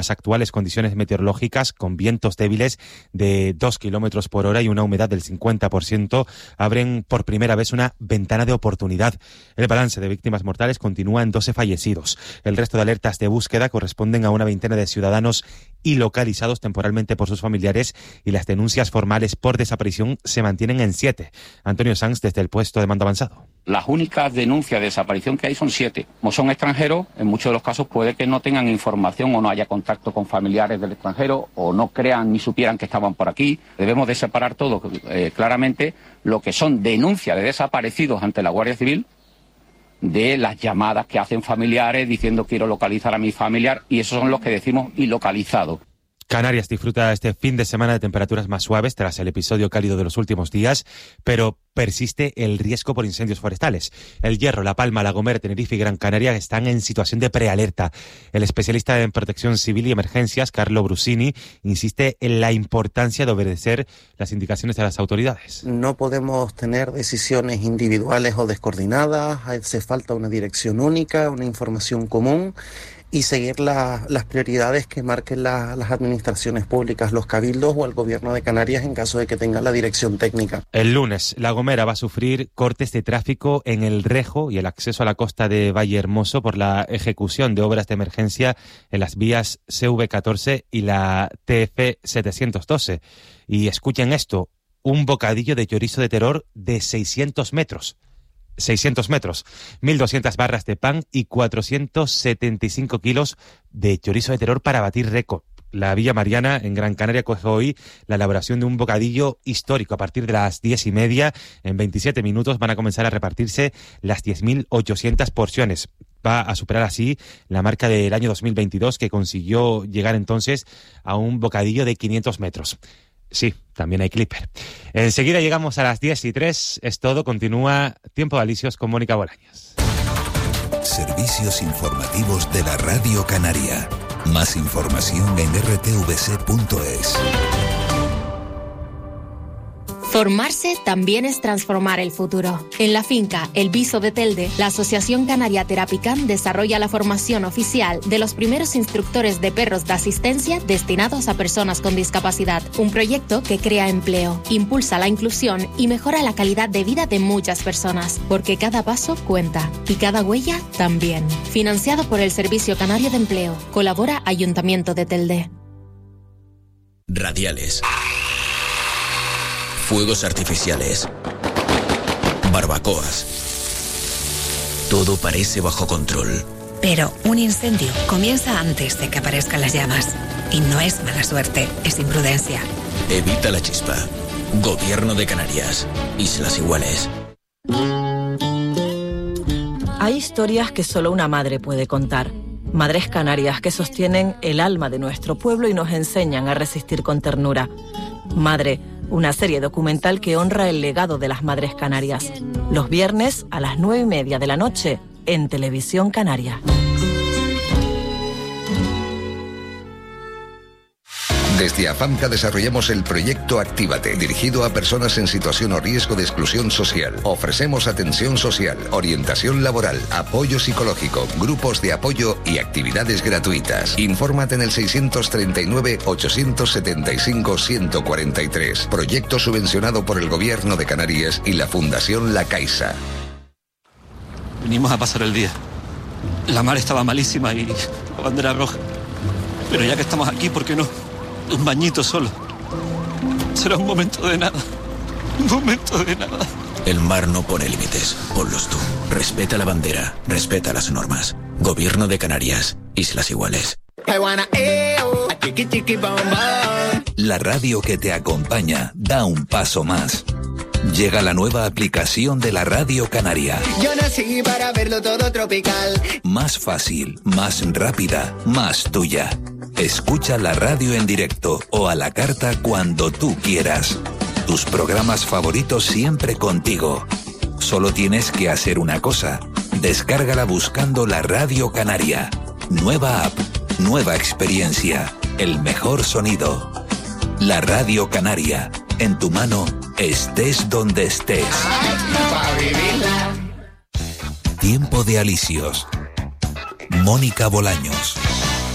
Las actuales condiciones meteorológicas, con vientos débiles de 2 kilómetros por hora y una humedad del 50%, abren por primera vez una ventana de oportunidad. El balance de víctimas mortales continúa en 12 fallecidos. El resto de alertas de búsqueda corresponden a una veintena de ciudadanos ilocalizados temporalmente por sus familiares, y las denuncias formales por desaparición se mantienen en 7. Antonio Sanz, desde el puesto de mando avanzado. Las únicas denuncias de desaparición que hay son 7. Como son extranjeros, en muchos de los casos puede que no tengan información o no haya contacto con familiares del extranjero, o no crean ni supieran que estaban por aquí. Debemos de separar todo claramente lo que son denuncias de desaparecidos ante la Guardia Civil de las llamadas que hacen familiares diciendo quiero localizar a mi familiar, y esos son los que decimos ilocalizados. Canarias disfruta este fin de semana de temperaturas más suaves tras el episodio cálido de los últimos días, pero persiste el riesgo por incendios forestales. El Hierro, La Palma, La Gomera, Tenerife y Gran Canaria están en situación de prealerta. El especialista en protección civil y emergencias, Carlo Brusini, insiste en la importancia de obedecer las indicaciones de las autoridades. No podemos tener decisiones individuales o descoordinadas, hace falta una dirección única, una información común, y seguir las prioridades que marquen las administraciones públicas, los cabildos o el Gobierno de Canarias en caso de que tenga la dirección técnica. El lunes, La Gomera va a sufrir cortes de tráfico en el Rejo y el acceso a la costa de Valle Hermoso por la ejecución de obras de emergencia en las vías CV14 y la TF 712. Y escuchen esto, un bocadillo de chorizo de terror de 600 metros. 1.200 barras de pan y 475 kilos de chorizo de terror para batir récord. La Villa Mariana en Gran Canaria coge hoy la elaboración de un bocadillo histórico. A partir de las 10:30, en 27 minutos, van a comenzar a repartirse las 10.800 porciones. Va a superar así la marca del año 2022, que consiguió llegar entonces a un bocadillo de 500 metros. Sí, también hay clipper. Enseguida llegamos a las 10:03. Es todo. Continúa Tiempo de Alicios con Mónica Bolaños. Servicios informativos de la Radio Canaria. Más información en rtvc.es. Formarse también es transformar el futuro. En la finca El Viso de Telde, la Asociación Canaria Terapicam desarrolla la formación oficial de los primeros instructores de perros de asistencia destinados a personas con discapacidad. Un proyecto que crea empleo, impulsa la inclusión y mejora la calidad de vida de muchas personas, porque cada paso cuenta y cada huella también. Financiado por el Servicio Canario de Empleo. Colabora Ayuntamiento de Telde. Radiales. Fuegos artificiales, barbacoas. Todo parece bajo control. Pero un incendio comienza antes de que aparezcan las llamas. Y no es mala suerte, es imprudencia. Evita la chispa. Gobierno de Canarias. Islas Iguales. Hay historias que solo una madre puede contar. Madres canarias que sostienen el alma de nuestro pueblo y nos enseñan a resistir con ternura. Madre, una serie documental que honra el legado de las madres canarias. Los viernes a las 9:30 de la noche en Televisión Canaria. Desde AFAMCA desarrollamos el proyecto Actívate, dirigido a personas en situación o riesgo de exclusión social. Ofrecemos atención social, orientación laboral, apoyo psicológico, grupos de apoyo y actividades gratuitas. Infórmate en el 639-875-143. Proyecto subvencionado por el Gobierno de Canarias y la Fundación La Caixa. Venimos a pasar el día. La mar estaba malísima y la bandera roja. Pero ya que estamos aquí, ¿por qué no? Un bañito solo. Será un momento de nada. Un momento de nada. El mar no pone límites. Ponlos tú. Respeta la bandera. Respeta las normas. Gobierno de Canarias. Islas Iguales. La radio que te acompaña da un paso más. Llega la nueva aplicación de la Radio Canaria. Yo nací para verlo todo tropical. Más fácil, más rápida, más tuya. Escucha la radio en directo o a la carta cuando tú quieras. Tus programas favoritos siempre contigo. Solo tienes que hacer una cosa. Descárgala buscando la Radio Canaria. Nueva app, nueva experiencia, el mejor sonido. La Radio Canaria, en tu mano, estés donde estés. Tiempo de Alicios. Mónica Bolaños.